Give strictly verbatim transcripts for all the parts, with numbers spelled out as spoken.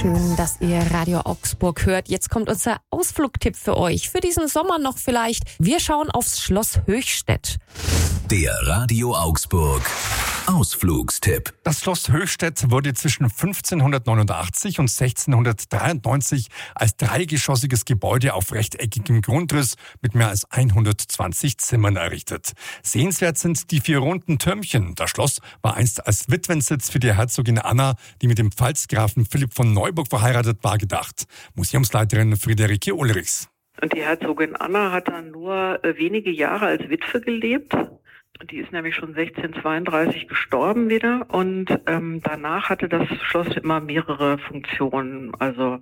Schön, dass ihr Radio Augsburg hört. Jetzt kommt unser Ausflugtipp für euch. Für diesen Sommer noch vielleicht. Wir schauen aufs Schloss Höchstädt. Der Radio Augsburg Ausflugstipp. Das Schloss Höchstädt wurde zwischen fünfzehnhundertneunundachtzig und sechzehnhundertdreiundneunzig als dreigeschossiges Gebäude auf rechteckigem Grundriss mit mehr als hundertzwanzig Zimmern errichtet. Sehenswert sind die vier runden Türmchen. Das Schloss war einst als Witwensitz für die Herzogin Anna, die mit dem Pfalzgrafen Philipp von Neuburg verheiratet war, gedacht. Museumsleiterin Friederike Ulrichs. Und die Herzogin Anna hat dann nur wenige Jahre als Witwe gelebt. Die ist nämlich schon sechzehnhundertzweiunddreißig gestorben wieder und ähm, danach hatte das Schloss immer mehrere Funktionen. Also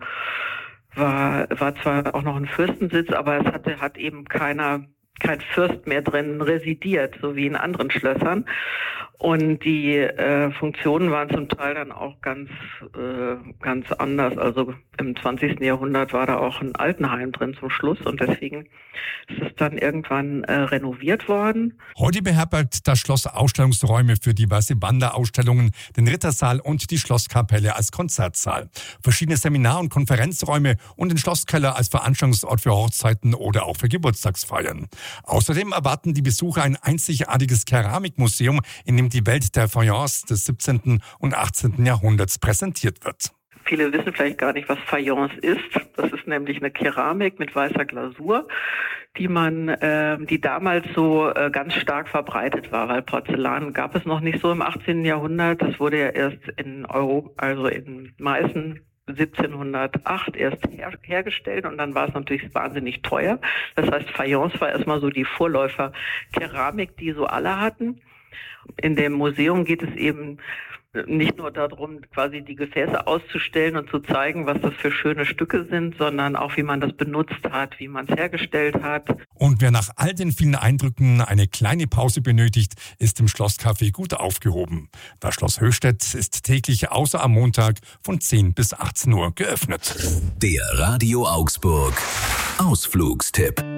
war war zwar auch noch ein Fürstensitz, aber es hatte hat eben keiner kein Fürst mehr drin residiert, so wie in anderen Schlössern. Und die äh, Funktionen waren zum Teil dann auch ganz äh, ganz anders. Also im zwanzigsten Jahrhundert war da auch ein Altenheim drin zum Schluss und deswegen ist es dann irgendwann äh, renoviert worden. Heute beherbergt das Schloss Ausstellungsräume für diverse Wanderausstellungen, den Rittersaal und die Schlosskapelle als Konzertsaal, verschiedene Seminar- und Konferenzräume und den Schlosskeller als Veranstaltungsort für Hochzeiten oder auch für Geburtstagsfeiern. Außerdem erwarten die Besucher ein einzigartiges Keramikmuseum, in dem die Welt der Fayence des siebzehnten und achtzehnten Jahrhunderts präsentiert wird. Viele wissen vielleicht gar nicht, was Fayence ist. Das ist nämlich eine Keramik mit weißer Glasur, die man, äh, die damals so äh, ganz stark verbreitet war, weil Porzellan gab es noch nicht so im achtzehnten Jahrhundert. Das wurde ja erst in Europa, also in Meißen siebzehnhundertacht erst her- hergestellt und dann war es natürlich wahnsinnig teuer. Das heißt, Fayence war erstmal so die Vorläufer-Keramik, die so alle hatten. In dem Museum geht es eben nicht nur darum, quasi die Gefäße auszustellen und zu zeigen, was das für schöne Stücke sind, sondern auch, wie man das benutzt hat, wie man es hergestellt hat. Und wer nach all den vielen Eindrücken eine kleine Pause benötigt, ist im Schlosscafé gut aufgehoben. Das Schloss Höchstädt ist täglich außer am Montag von zehn bis achtzehn Uhr geöffnet. Der Radio Augsburg Ausflugstipp.